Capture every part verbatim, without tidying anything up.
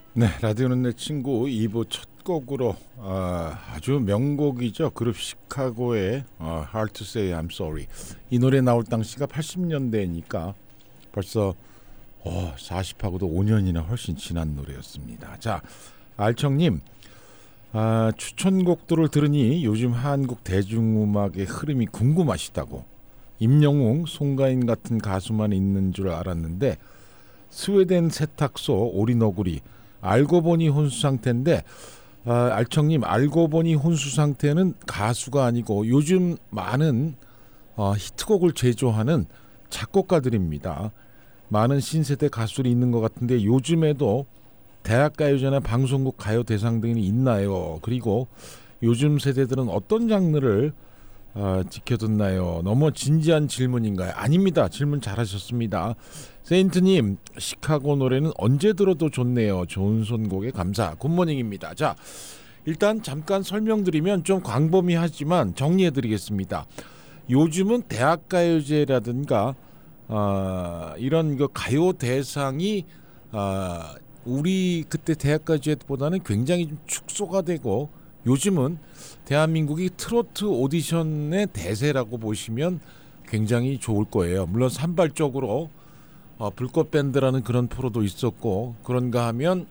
네, 라디오는 내 친구 이 부 첫 곡으로 아, 아주 명곡이죠. 그룹 시카고의 어, Hard to Say I'm Sorry. 이 노래 나올 당시가 팔십 년대니까 벌써 어, 사십하고도 오 년이나 훨씬 지난 노래였습니다. 자, 알청님, 아, 추천곡들을 들으니 요즘 한국 대중음악의 흐름이 궁금하시다고. 임영웅, 송가인 같은 가수만 있는 줄 알았는데 스웨덴 세탁소, 오리너구리, 알고 보니 혼수 상태인데, 아, 알청님, 알고 보니 혼수 상태는 가수가 아니고 요즘 많은 어, 히트곡을 제조하는 작곡가들입니다. 많은 신세대 가수들이 있는 것 같은데 요즘에도 대학가요제나 방송국 가요 대상 등이 있나요? 그리고 요즘 세대들은 어떤 장르를 어, 지켜듣나요? 너무 진지한 질문인가요? 아닙니다. 질문 잘하셨습니다. 세인트님, 시카고 노래는 언제 들어도 좋네요. 좋은 선곡에 감사. 굿모닝입니다. 자, 일단 잠깐 설명드리면 좀 광범위하지만 정리해드리겠습니다. 요즘은 대학가요제라든가 어, 이런 그 가요 대상이 어, 우리 그때 대학가요제보다는 굉장히 좀 축소가 되고 요즘은 대한민국이 트로트 오디션의 대세라고 보시면 굉장히 좋을 거예요. 물론 산발적으로 어, 불꽃밴드라는 그런 프로도 있었고 그런가 하면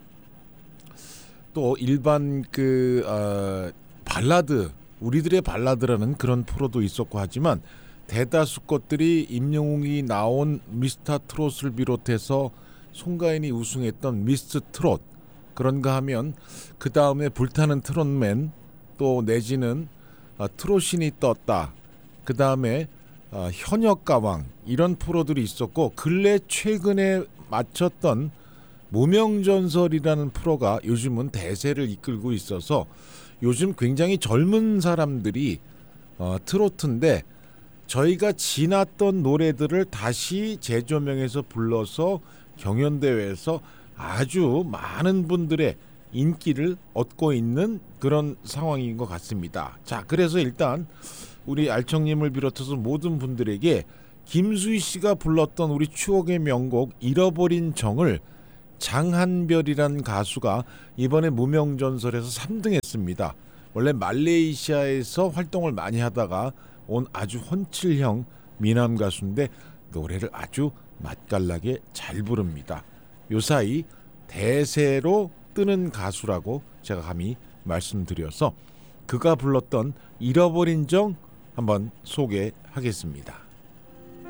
또 일반 그 어, 발라드 우리들의 발라드라는 그런 프로도 있었고 하지만 대다수 것들이 임영웅이 나온 미스터 트롯을 비롯해서 송가인이 우승했던 미스터 트롯 그런가 하면 그 다음에 불타는 트롯맨 또 내지는 아, 트롯신이 떴다. 그 다음에 아, 현역가왕 이런 프로들이 있었고 근래 최근에 마쳤던 무명전설이라는 프로가 요즘은 대세를 이끌고 있어서 요즘 굉장히 젊은 사람들이 어, 트로트인데 저희가 지났던 노래들을 다시 재조명해서 불러서 경연대회에서 아주 많은 분들의 인기를 얻고 있는 그런 상황인 것 같습니다. 자, 그래서 일단 우리 알청님을 비롯해서 모든 분들에게 김수희 씨가 불렀던 우리 추억의 명곡 잃어버린 정을 장한별이라는 가수가 이번에 무명전설에서 삼 등 했습니다. 원래 말레이시아에서 활동을 많이 하다가 온 아주 혼칠형 미남 가수인데 노래를 아주 맛깔나게 잘 부릅니다. 요사이 대세로 뜨는 가수라고 제가 감히 말씀드려서 그가 불렀던 잃어버린 정 한번 소개하겠습니다.